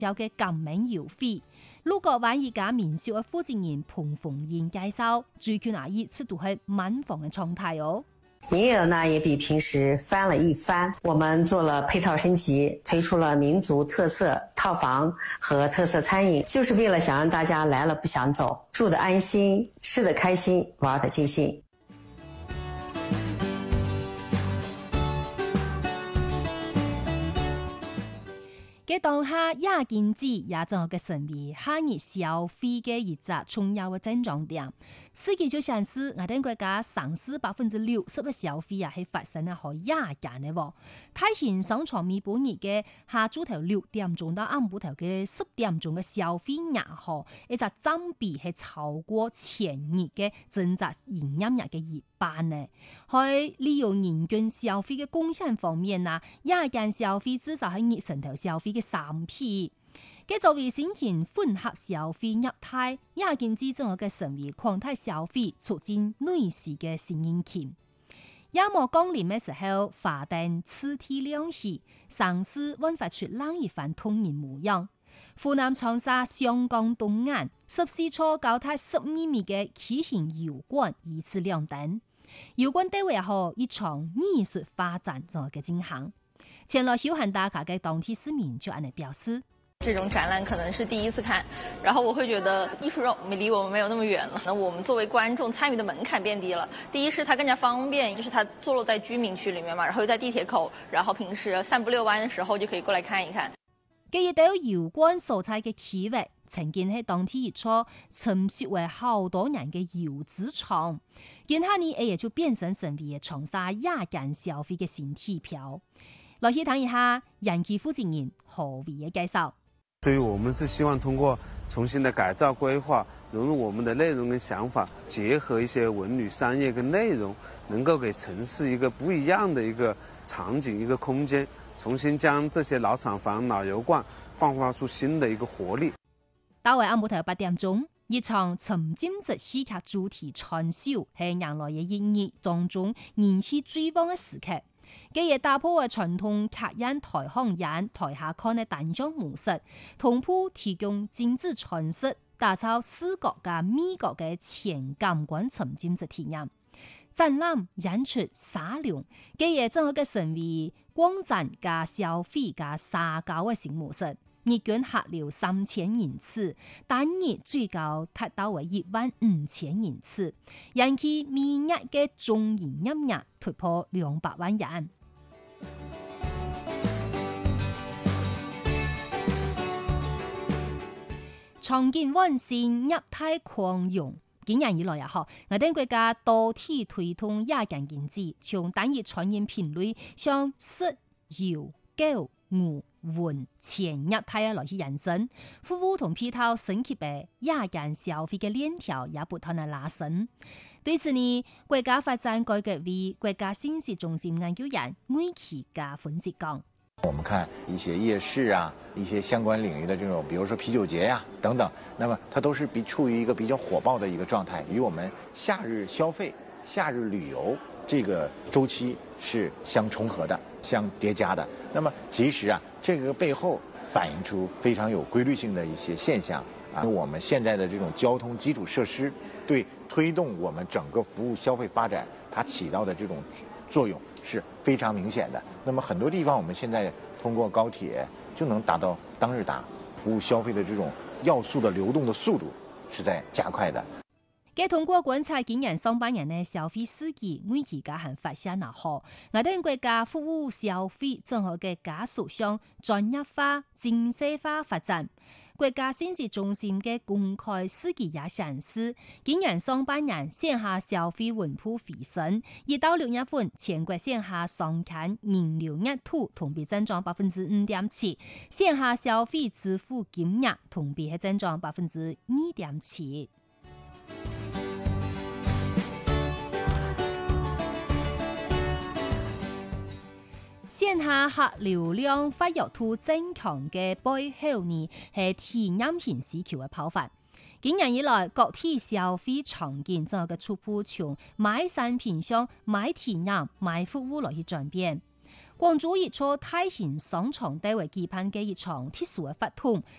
有嘅革命搖飛，路過灣一家民宿嘅負責人彭鳳燕介紹，最近一次都係滿房嘅狀態哦。 營業額呢也比平時翻了一番，我們做了配套升級，推出了民族特色套房和特色餐飲，就是為了想讓大家來了不想走，住得安心，吃得開心，玩得盡興。 嘅當下亞經濟也正嘅成為下日消費嘅一隻重要嘅增長點。司機就顯示，我哋國家上市60%嘅消費啊係發生喺和亞間嘅喎。大型商場每半日嘅下晝頭6點鐘到晏午頭嘅10點鐘嘅消費額嗬，一隻佔比係超過前日嘅整隻營業額嘅一半呢。喺利用人均消費嘅貢獻方面啊，亞間消費至少係日成頭消費嘅3倍。嘅作為新型混合消費業態，亞經濟正嘅成為擴大消費、促進內需嘅新引擎。亞末降臨嘅時候，華燈次第亮起，上市煥發出另一番動人模樣。湖南長沙湘江東岸14座高達12米嘅奇形油管以此亮燈。油管地位後一場藝術發展中嘅進行。前來休閒打卡嘅當地市民就按嚟表示。 這種展覽可能是第一次看，然後我會覺得藝術離我們沒有那麼遠了。那我們作為觀眾參與的門檻變低了。第一是它更加方便，就是它坐落在居民區裏面嘛，然後又在地鐵口，然後平時散步遛彎的時候就可以過來看一看。 既然到油管所在嘅區域，曾經喺當地一處沉設為好多年嘅油資廠，然後呢也就變成為長沙亞間消費嘅新地標。來去談一下人氣負責人何偉嘅介紹。 所以我們是希望通過重新的改造規劃，融入我們的內容跟想法，結合一些文旅商業跟內容，能夠給城市一個不一樣的一個場景、一個空間，重新將這些老廠房、老油罐煥發出新的一個活力。 到晏午頭8點鐘，一場沉浸式戲劇主題串燒係讓來嘅演繹當中人氣最旺嘅時刻。既也打破咗傳統客人台上演台下看嘅單張模式，同步提供精緻傳述，打造視覺加味覺嘅全感官沉浸式體驗。展覽演出沙龍，既也正好嘅成為光展加消費加社交嘅新模式。日均客流3000人次，單日最高達到為15000人次，引起每日嘅總營業額突破200萬元。長見灣線業態擴容，幾年以來我哋國家多地推動亞間經濟，從單日傳染頻率向食、油、狗、牛、運前業態來去延伸，服務同配套升級嘅亞間消費嘅鏈條也不斷嘅拉伸。對此呢，國家發展改革委國家信息中心研究員魏啟家分析講： 我們看一些夜市啊，一些相關領域的這種，比如說啤酒節呀等等，那麼它都是處於一個比較火爆的一個狀態，與我們夏日消費、夏日旅遊這個週期是相重合的、相疊加的。那麼其實啊，這個背後反映出非常有規律性的一些現象啊。我們現在的這種交通基礎設施對推動我們整個服務消費發展，它起到的這種作用是非常明顯的。那麼很多地方我們現在通過高鐵就能達到當日達，服務消費的這種要素的流動的速度是在加快的。 嘅通過觀察今年上半年嘅消費司機，每期家行發現嗱好，我哋國家服務消費正好嘅加速向專業化、精細化發展。國家信息中心嘅公開數據也顯示，今年上半年線下消費穩步回升，1到6月份全國線下商刊人流額度同比增長5.7%，線下消費支付金額同比係增長2.7%。線下客流量發育度增強嘅背後呢，係體驗型需求嘅爆發。幾年以來，各地消費場景正嘅逐步從買產品向買體驗、買服務來去轉變。廣州一處大型商場地位期盼嘅一場特殊嘅發通，